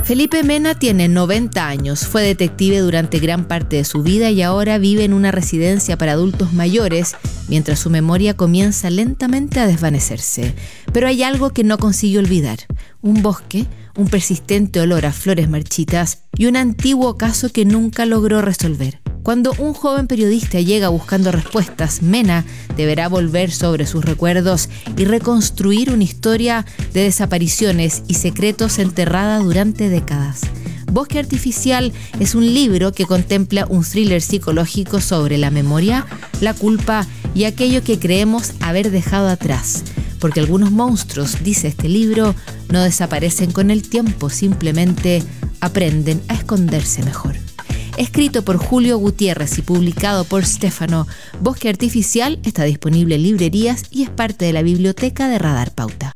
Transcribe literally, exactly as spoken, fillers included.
Felipe Mena tiene noventa años, fue detective durante gran parte de su vida y ahora vive en una residencia para adultos mayores, mientras su memoria comienza lentamente a desvanecerse. Pero hay algo que no consiguió olvidar: un bosque, un persistente olor a flores marchitas y un antiguo caso que nunca logró resolver. Cuando un joven periodista llega buscando respuestas, Mena deberá volver sobre sus recuerdos y reconstruir una historia de desapariciones y secretos enterrada durante décadas. Bosque Artificial es un libro que contempla un thriller psicológico sobre la memoria, la culpa y aquello que creemos haber dejado atrás. Porque algunos monstruos, dice este libro, no desaparecen con el tiempo, simplemente aprenden a esconderse mejor. Escrito por Julio Gutiérrez y publicado por Stefano, Bosque Artificial está disponible en librerías y es parte de la biblioteca de Radar Pauta.